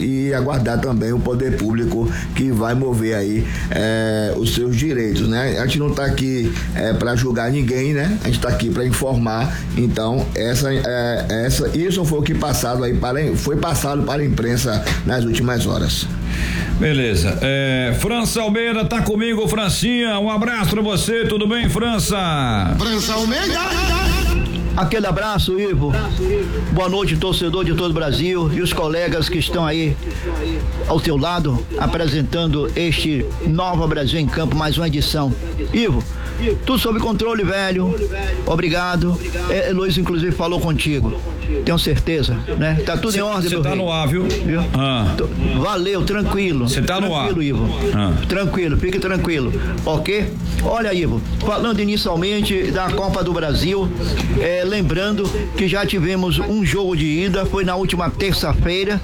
e aguardar também o poder público que vai mover aí os seus direitos, né? A gente não está aqui para julgar ninguém, né? A gente está aqui para informar. Então isso foi o que foi passado para a imprensa nas últimas horas. Beleza. França Almeida tá comigo, Francinha. Um abraço pra você, tudo bem, França? França Almeida! Aquele abraço, Ivo. Boa noite, torcedor de todo o Brasil e os colegas que estão aí ao teu lado, apresentando este Nova Brasil em Campo, mais uma edição. Ivo, tudo sob controle, velho. Obrigado. Luiz, inclusive, falou contigo. Tenho certeza, né? Tá tudo em ordem, meu rei. Você tá no ar, viu? Valeu, tranquilo. Você tá no ar. Tranquilo, Ivo. Tranquilo, fique tranquilo. Ok? Olha, Ivo, falando inicialmente da Copa do Brasil, lembrando que já tivemos um jogo de ida, foi na última terça-feira,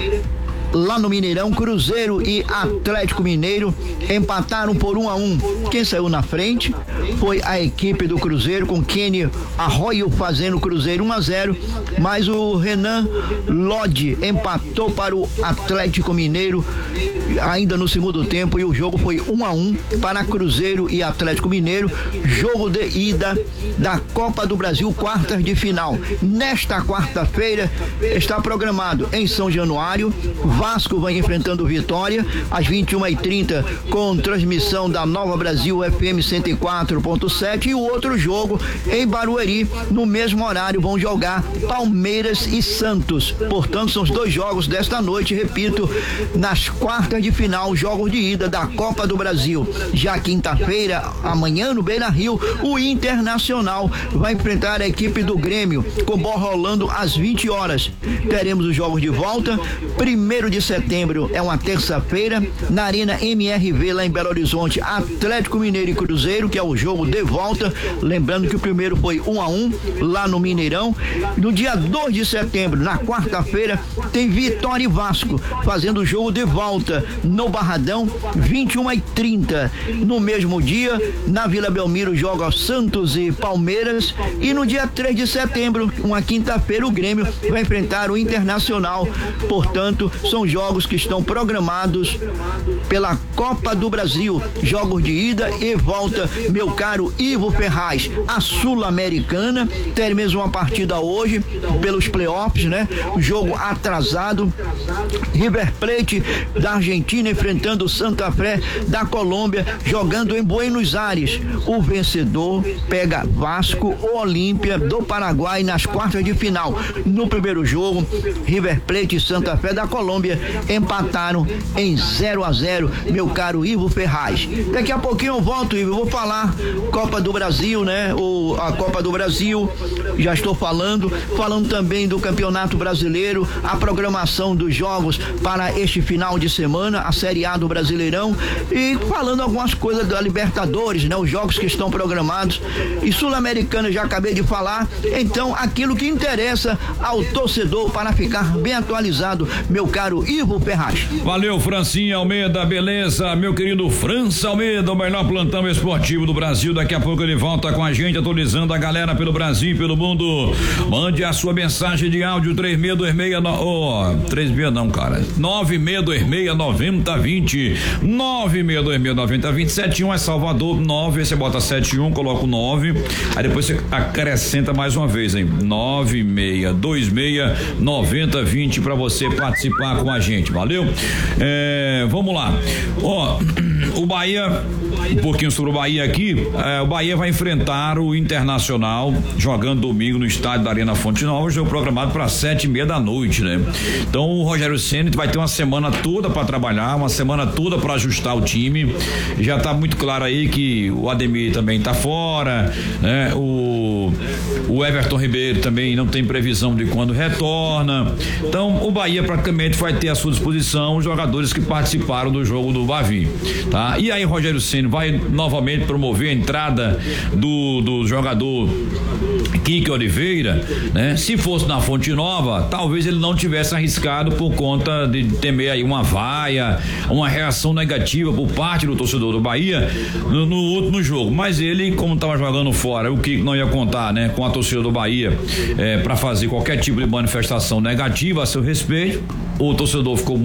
lá no Mineirão. Cruzeiro e Atlético Mineiro empataram por 1-1. Quem saiu na frente foi a equipe do Cruzeiro, com Kenny Arroio fazendo o Cruzeiro 1-0, mas o Renan Lodge empatou para o Atlético Mineiro ainda no segundo tempo, e o jogo foi 1-1 para Cruzeiro e Atlético Mineiro, jogo de ida da Copa do Brasil, quartas de final. Nesta quarta-feira está programado em São Januário, Vasco vai enfrentando o Vitória às 21h30, com transmissão da Nova Brasil FM 104.7, e o outro jogo em Barueri, no mesmo horário, vão jogar Palmeiras e Santos. Portanto, são os dois jogos desta noite, repito, nas quartas de final, jogos de ida da Copa do Brasil. Já quinta-feira, amanhã, no Beira-Rio, o Internacional vai enfrentar a equipe do Grêmio, com bola rolando às 20 horas. Teremos os jogos de volta. 1º de setembro é uma terça-feira, na Arena MRV, lá em Belo Horizonte, Atlético Mineiro e Cruzeiro, que é o jogo de volta. Lembrando que o primeiro foi 1-1 lá no Mineirão. No dia 2 de setembro, na quarta-feira, tem Vitória e Vasco fazendo o jogo de volta no Barradão, 21h30. No mesmo dia, na Vila Belmiro, joga Santos e Palmeiras. E no dia 3 de setembro, uma quinta-feira, o Grêmio vai enfrentar o Internacional. Portanto, são jogos que estão programados pela Copa do Brasil, jogos de ida e volta, meu caro Ivo Ferraz. A Sul-Americana, teremos uma partida hoje pelos playoffs, né? Jogo atrasado, River Plate da Argentina enfrentando o Santa Fé da Colômbia, jogando em Buenos Aires. O vencedor pega Vasco ou Olímpia do Paraguai nas quartas de final. No primeiro jogo, River Plate e Santa Fé da Colômbia empataram em 0-0, meu caro Ivo Ferraz. Daqui a pouquinho eu volto, Ivo, vou falar Copa do Brasil, né? A Copa do Brasil, já estou falando também do Campeonato Brasileiro, a programação dos jogos para este final de semana, a Série A do Brasileirão, e falando algumas coisas da Libertadores, né? Os jogos que estão programados, e Sul-Americana já acabei de falar. Então, aquilo que interessa ao torcedor para ficar bem atualizado, meu caro Ivo Ferraz. Valeu, Francinha Almeida, beleza, meu querido França Almeida, o melhor plantão esportivo do Brasil. Daqui a pouco ele volta com a gente, atualizando a galera pelo Brasil e pelo mundo. Mande a sua mensagem de áudio, 3626 não, cara, 96269020, 96269020, 71 é Salvador, 9, você bota 71, coloca o 9, aí depois você acrescenta mais uma vez, hein, 96269020, para você participar com a gente, valeu? Vamos lá, o Bahia, um pouquinho sobre o Bahia aqui, o Bahia vai enfrentar o Internacional, jogando domingo no estádio da Arena Fonte Nova, jogo programado para 7h30 da noite, né? Então o Rogério Ceni vai ter uma semana toda para trabalhar, uma semana toda para ajustar o time. Já tá muito claro aí que o Ademir também tá fora, né? O Everton Ribeiro também não tem previsão de quando retorna. Então o Bahia praticamente vai ter à sua disposição os jogadores que participaram do jogo do Bavi, tá? E aí o Rogério Ceni vai novamente promover a entrada do jogador Kike Oliveira, né? Se fosse na Fonte Nova, talvez ele não tivesse arriscado por conta de temer aí uma vaia, uma reação negativa por parte do torcedor do Bahia no último jogo. Mas ele, como estava jogando fora, o Kike não ia contar, né, com a torcida do Bahia para fazer qualquer tipo de manifestação negativa a seu respeito. O torcedor ficou